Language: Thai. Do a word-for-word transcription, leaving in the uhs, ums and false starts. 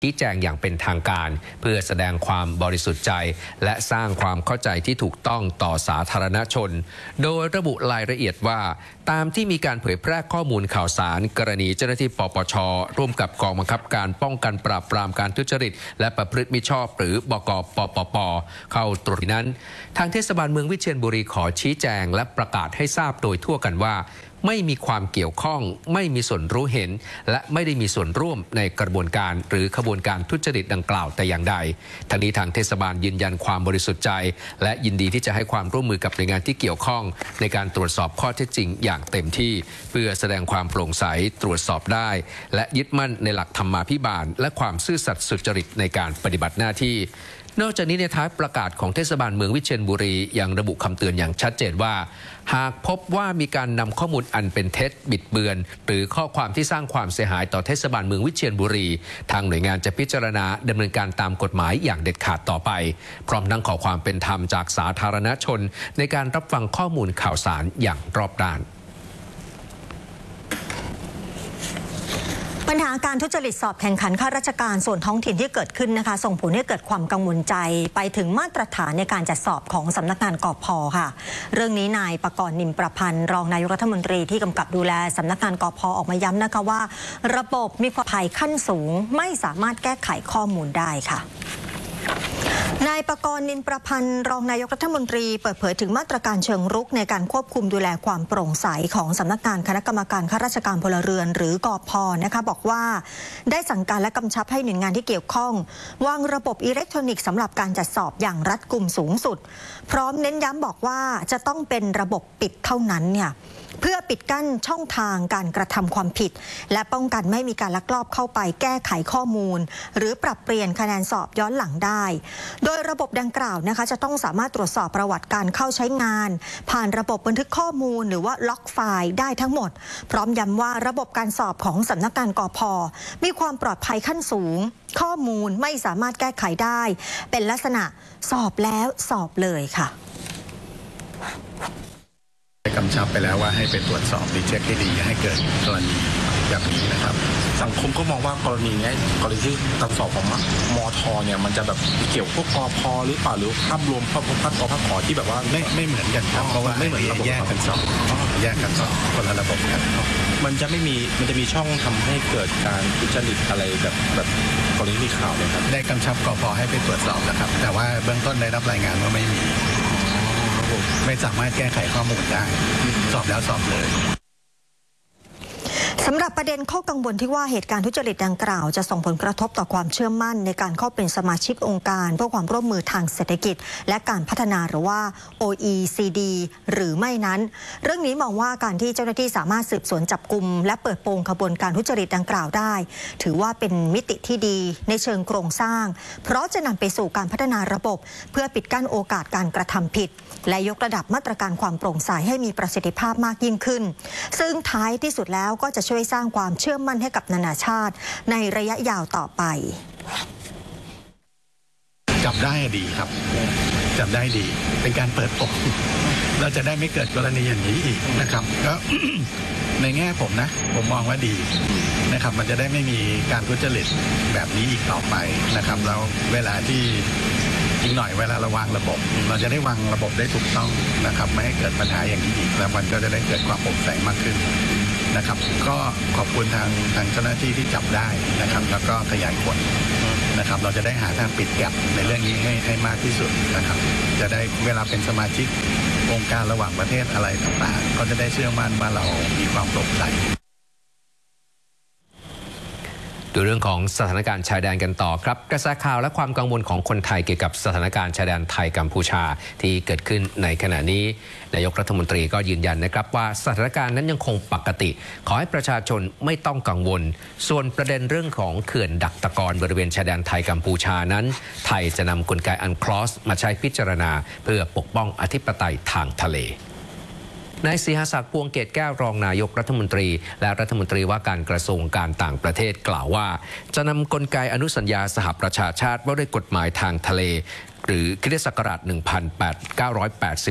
ชี้แจงอย่างเป็นทางการเพื่อแสดงความบริสุทธิ์ใจและสร้างความเข้าใจที่ถูกต้องต่อสาธารณชนโดยระบุรายละเอียดว่าตามที่มีการเผยแพร่ข้อมูลข่าวสารกรณีเจ้าหน้าที่ปปช.ร่วมกับกองบังคับการป้องกันปราบปรามการทุจริตและประพฤติมิชอบหรือบก.ปปป.เข้าตรวจนั้นทางเทศบาลเมืองวิเชียรบุรีขอชี้แจงและประกาศให้ทราบโดยทั่วกันว่าไม่มีความเกี่ยวข้องไม่มีส่วนรู้เห็นและไม่ได้มีส่วนร่วมในกระบวนการหรือขบวนการทุจริตดังกล่าวแต่อย่างใดทั้งนี้ทางเทศบาลยืนยันความบริสุทธิ์ใจและยินดีที่จะให้ความร่วมมือกับหน่วยงานที่เกี่ยวข้องในการตรวจสอบข้อเท็จจริงอย่างเต็มที่เพื่อแสดงความโปร่งใสตรวจสอบได้และยึดมั่นในหลักธรรมาภิบาลและความซื่อสัตย์สุจริตในการปฏิบัติหน้าที่นอกจากนี้ในท้ายประกาศของเทศบาลเมืองวิเชียรบุรียังระบุคำเตือนอย่างชัดเจนว่าหากพบว่ามีการนำข้อมูลอันเป็นเท็จบิดเบือนหรือข้อความที่สร้างความเสียหายต่อเทศบาลเมืองวิเชียรบุรีทางหน่วยงานจะพิจารณาดำเนินการตามกฎหมายอย่างเด็ดขาดต่อไปพร้อมทั้งขอความเป็นธรรมจากสาธารณชนในการรับฟังข้อมูลข่าวสารอย่างรอบด้านปัญหาการทุจริตสอบแข่งขันข้าราชการส่วนท้องถิ่นที่เกิดขึ้นนะคะส่งผลให้เกิดความกังวลใจไปถึงมาตรฐานในการจัดสอบของสำนักงานกพ.ค่ะเรื่องนี้นายปกรณ์นิมประพันธ์รองนายกรัฐมนตรีที่กำกับดูแลสำนักงานกพ.ออกมาย้ำนะคะว่าระบบมีความปลอดภัยขั้นสูงไม่สามารถแก้ไขข้อมูลได้ค่ะนายปกรณ์นินประพันธ์รองนายกรัฐมนตรีเปิดเผยถึงมาตรการเชิงรุกในการควบคุมดูแลความโปร่งใสของสำนักงานคณะกรรมการข้าราชการพลเรือนหรือกพ.นะคะบอกว่าได้สั่งการและกำชับให้หน่วยงานที่เกี่ยวข้องวางระบบอิเล็กทรอนิกส์สำหรับการจัดสอบอย่างรัดกุมสูงสุดพร้อมเน้นย้ำบอกว่าจะต้องเป็นระบบปิดเท่านั้นเนี่ยเพื่อปิดกั้นช่องทางการกระทำความผิดและป้องกันไม่มีการลักลอบเข้าไปแก้ไขข้อมูลหรือปรับเปลี่ยนคะแนนสอบย้อนหลังได้โดยระบบดังกล่าวนะคะจะต้องสามารถตรวจสอบประวัติการเข้าใช้งานผ่านระบบบันทึกข้อมูลหรือว่าล็อกไฟล์ได้ทั้งหมดพร้อมย้ำว่าระบบการสอบของสำนักงานกพ.มีความปลอดภัยขั้นสูงข้อมูลไม่สามารถแก้ไขได้เป็นลักษณะสอบแล้วสอบเลยค่ะได้กำชับไปแล้วว่าให้ไปตรวจสอบรีเช็คให้ดีให้เกิดกรณีแบบนี้นะครับสังคมก็มองว่ากรณีนี้กรณีที่การสอบของมอทเนี่ยมันจะแบบเกี่ยวพวกกพหรือเปล่าหรือภาพรวมภาพภาพกภขอที่แบบว่าไม่ไม่เหมือนกันครับเพราะว่าไม่เหมือนระบบแยกกันสอบแยกกันสอบคนละระบบกันมันจะไม่มีมันจะมีช่องทำให้เกิดการทุจริตอะไรแบบแบบกรณีที่ข่าวเลยครับได้กำชับกพให้ไปตรวจสอบนะครับแต่ว่าเบื้องต้นได้รับรายงานว่าไม่มีไม่สามารถแก้ไขข้อมูลได้สอบแล้วสอบเลยสำหรับประเด็นข้อกังวลที่ว่าเหตุการณ์ทุจริตดังกล่าวจะส่งผลกระทบต่อความเชื่อมั่นในการเข้าเป็นสมาชิกองค์การเพื่อความร่วมมือทางเศรษฐกิจและการพัฒนาหรือว่า โอ อี ซี ดี หรือไม่นั้นเรื่องนี้มองว่าการที่เจ้าหน้าที่สามารถสืบสวนจับกุมและเปิดโปงขบวนการทุจริตดังกล่าวได้ถือว่าเป็นมิติที่ดีในเชิงโครงสร้างเพราะจะนำไปสู่การพัฒนาระบบเพื่อปิดกั้นโอกาสการกระทำผิดและยกระดับมาตรการความโปร่งใสให้มีประสิทธิภาพมากยิ่งขึ้นซึ่งท้ายที่สุดแล้วก็จะช่วยสร้างความเชื่อมั่นให้กับนานาชาติในระยะยาวต่อไปจับได้ดีครับจับได้ดีเป็นการเปิดโปงเราจะได้ไม่เกิดกรณีอย่างนี้อีกนะครับก็ในแง่ผมนะผมมองว่าดีนะครับมันจะได้ไม่มีการทุจริตแบบนี้อีกต่อไปนะครับแล้วเวลาที่อีกหน่อยเวลาเราวางระบบเราจะได้วางระบบได้ถูกต้องนะครับไม่ให้เกิดปัญหาอย่างนี้อีกแล้วมันก็จะได้เกิดความโปร่งใสมากขึ้นนะครับก็ขอบคุณทางทางเจ้าหน้าที่ที่จับได้นะครับแล้วก็ขยายผลนะครับเราจะได้หาทางปิดแก็ปในเรื่องนี้ให้ให้มากที่สุดนะครับจะได้เวลาเป็นสมาชิกองค์การระหว่างประเทศอะไรต่างๆก็จะได้เชื่อมั่นว่าเรามีความโปร่งใสดูเรื่องของสถานการณ์ชายแดนกันต่อครับกระแสข่าวและความกังวลของคนไทยเกี่ยวกับสถานการณ์ชายแดนไทยกัมพูชาที่เกิดขึ้นในขณะนี้นายกรัฐมนตรีก็ยืนยันนะครับว่าสถานการณ์นั้นยังคงปกติขอให้ประชาชนไม่ต้องกังวลส่วนประเด็นเรื่องของเขื่อนดักตะกอนบริเวณชายแดนไทยกัมพูชานั้นไทยจะนำกลไกอันคลอสมาใช้พิจารณาเพื่อปกป้องอธิปไตยทางทะเลนายสิหศักดิ์พวงเกตแก้วรองนายกรัฐมนตรีและรัฐมนตรีว่าการกระทรวงการต่างประเทศกล่าวว่าจะนำกลไกอนุสัญญาสหประชาชาติว่าด้วยกฎหมายทางทะเลหรือคริสต์ศักราชหนึ่งพันเก้าร้อยแปดสิบ